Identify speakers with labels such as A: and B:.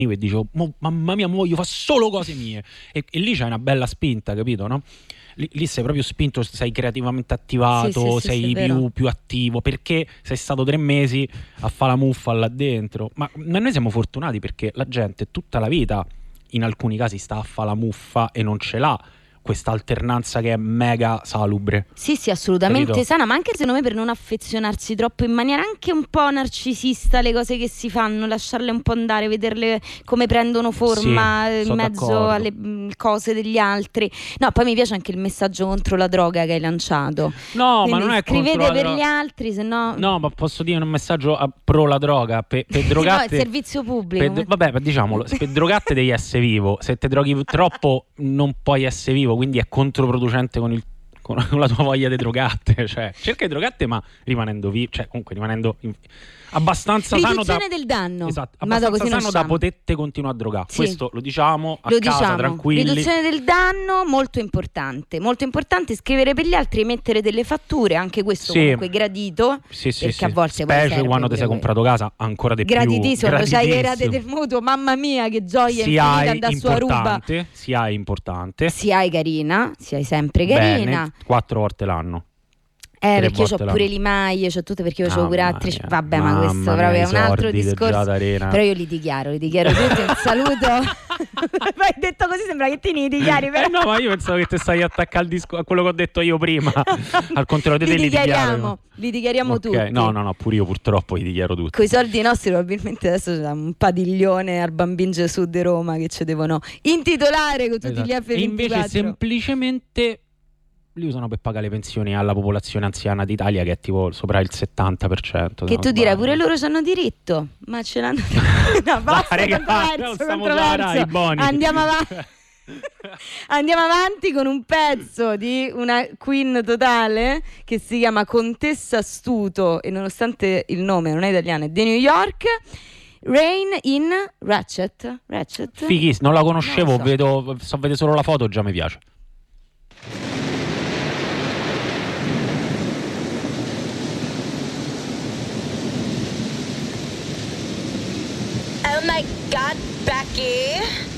A: e dicevo mamma mia, mo voglio fare solo cose mie, e lì c'è una bella spinta, capito, no? Lì sei proprio spinto, sei creativamente attivato, sei più attivo, perché sei stato 3 mesi a fare la muffa là dentro. Ma noi siamo fortunati perché la gente tutta la vita in alcuni casi sta a fare la muffa e non ce l'ha questa alternanza che è mega salubre.
B: Sì, assolutamente,
A: capito?
B: sana, ma anche secondo me per non affezionarsi troppo in maniera anche un po' narcisista le cose che si fanno, lasciarle un po' andare, vederle come prendono forma in mezzo alle cose degli altri. No, poi mi piace anche il messaggio contro la droga che hai lanciato.
A: No,
B: quindi
A: ma non è
B: scrivete per gli altri, se no...
A: No, ma posso dire un messaggio pro la droga, per drogate...
B: no, è servizio pubblico.
A: Vabbè, diciamolo, per drogate devi essere vivo, se te droghi troppo non puoi essere vivo, quindi è controproducente con la tua voglia di drogatte, cioè cerca di drogatte ma rimanendo vivo, cioè comunque rimanendo abbastanza sano da...
B: del danno.
A: Esatto, abbastanza sano da potette continuare a drogare. Sì. Questo lo diciamo a casa, tranquilli.
B: Riduzione del danno, molto importante, scrivere per gli altri, mettere delle fatture, anche questo comunque gradito, perché a volte
A: specie quando ti sei comprato casa, ancora di più
B: graditissimo, c'hai le rate del mutuo, mamma mia che gioia infinita da sua ruba.
A: Si hai importante,
B: si hai carina, si hai sempre carina.
A: Bene, 4 volte l'anno.
B: Perché io ho pure le maglie, c'ho tutte, perché io c'ho pure altre. Vabbè, ma questo proprio è un altro discorso. Però io li dichiaro tutti. Un saluto. Poi detto così sembra che ti ne dichiari. Però.
A: No, ma io pensavo che ti stai attaccando a quello che ho detto io prima. Al contrario,
B: li dichiariamo tutti.
A: No, pure io purtroppo li dichiaro tutti.
B: Con i soldi nostri probabilmente adesso c'è un padiglione al Bambin Gesù di Roma che ci devono intitolare con tutti gli F24.
A: E invece semplicemente li usano per pagare le pensioni alla popolazione anziana d'Italia, che è tipo sopra il 70%.
B: Che tu dirai pure loro c'hanno diritto, ma ce l'hanno. No, basta, Andiamo avanti con un pezzo di una queen totale che si chiama Contessa Astuto, e nonostante il nome non è italiano, è di New York. Rain in Ratchet.
A: Fighissimo, non la conoscevo, vedo solo la foto, già mi piace.
C: Oh my God, Becky.